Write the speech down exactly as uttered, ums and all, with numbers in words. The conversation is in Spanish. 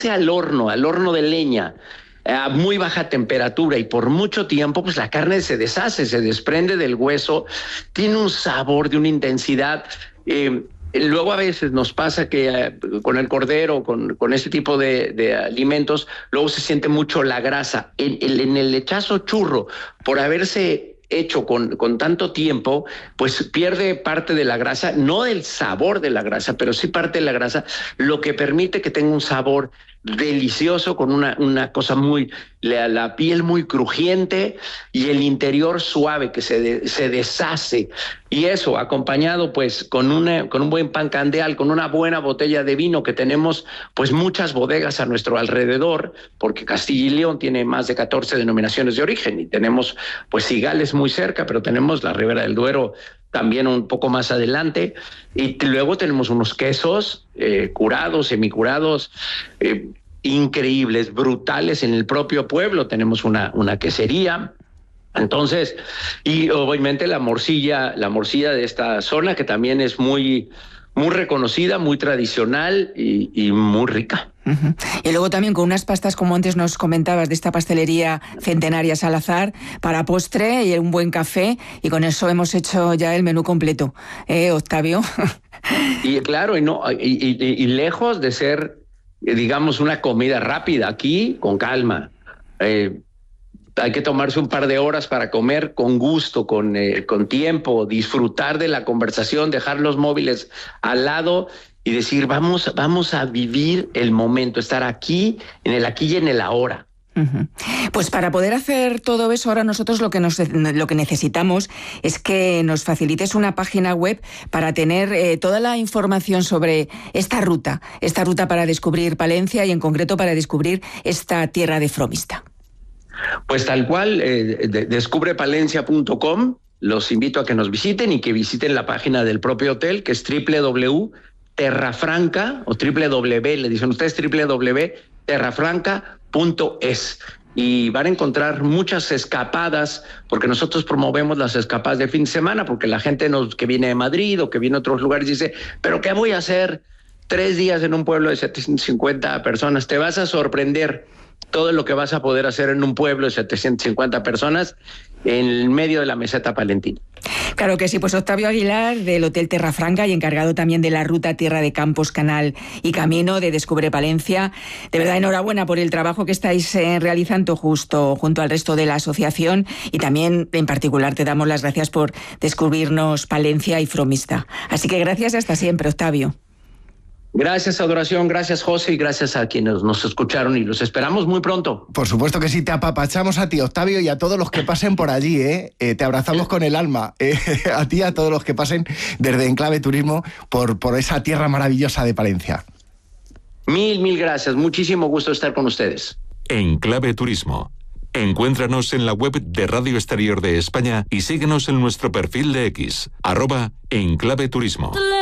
al horno, al horno de leña, a muy baja temperatura y por mucho tiempo, pues la carne se deshace, se desprende del hueso, tiene un sabor de una intensidad. Eh, luego a veces nos pasa que eh, con el cordero, con, con este tipo de, de alimentos, luego se siente mucho la grasa. En, en, en el lechazo churro, por haberse hecho con, con tanto tiempo, pues pierde parte de la grasa, no del sabor de la grasa, pero sí parte de la grasa, lo que permite que tenga un sabor delicioso, con una, una cosa muy, la, la piel muy crujiente y el interior suave que se, de, se deshace. Y eso acompañado pues con, una, con un buen pan candeal, con una buena botella de vino, que tenemos pues muchas bodegas a nuestro alrededor, porque Castilla y León tiene más de catorce denominaciones de origen y tenemos pues Cigales muy cerca, pero tenemos la Ribera del Duero también un poco más adelante, y luego tenemos unos quesos eh, curados, semicurados, eh, increíbles, brutales en el propio pueblo. Tenemos una, una quesería. Entonces, y obviamente la morcilla, la morcilla de esta zona, que también es muy, muy reconocida, muy tradicional y, y muy rica. Uh-huh. Y luego también con unas pastas, como antes nos comentabas, de esta pastelería Centenaria Salazar, para postre y un buen café, y con eso hemos hecho ya el menú completo, ¿eh, Octavio? Y claro, y, no, y, y, y lejos de ser, digamos, una comida rápida, aquí con calma. Eh, hay que tomarse un par de horas para comer con gusto, con, eh, con tiempo, disfrutar de la conversación, dejar los móviles al lado y decir, vamos, vamos a vivir el momento, estar aquí, en el aquí y en el ahora. Uh-huh. Pues para poder hacer todo eso, ahora nosotros lo que, nos, lo que necesitamos es que nos facilites una página web para tener eh, toda la información sobre esta ruta, esta ruta para descubrir Palencia y en concreto para descubrir esta tierra de Fromista. Pues tal cual, eh, de, descubre palencia punto com, los invito a que nos visiten y que visiten la página del propio hotel, que es doble u doble u doble u punto terrafranca o triple w, le dicen ustedes triple w punto terrafranca punto es, y van a encontrar muchas escapadas, porque nosotros promovemos las escapadas de fin de semana, porque la gente nos, que viene de Madrid o que viene de otros lugares dice, pero ¿qué voy a hacer tres días en un pueblo de setecientas cincuenta personas? Te vas a sorprender todo lo que vas a poder hacer en un pueblo de setecientas cincuenta personas en medio de la meseta palentina. Claro que sí, pues Octavio Aguilar, del Hotel Terrafranca y encargado también de la ruta Tierra de Campos, Canal y Camino de Descubre Palencia. De verdad, enhorabuena por el trabajo que estáis eh, realizando justo junto al resto de la asociación, y también en particular te damos las gracias por descubrirnos Palencia y Fromista. Así que gracias y hasta siempre, Octavio. Gracias, Adoración, gracias, José, y gracias a quienes nos escucharon, y los esperamos muy pronto. Por supuesto que sí, te apapachamos a ti, Octavio, y a todos los que pasen por allí, ¿eh? Eh, te abrazamos con el alma, eh, a ti y a todos los que pasen desde Enclave Turismo por, por esa tierra maravillosa de Palencia. Mil, mil gracias, muchísimo gusto estar con ustedes. Enclave Turismo. Encuéntranos en la web de Radio Exterior de España y síguenos en nuestro perfil de X, arroba Enclave Turismo.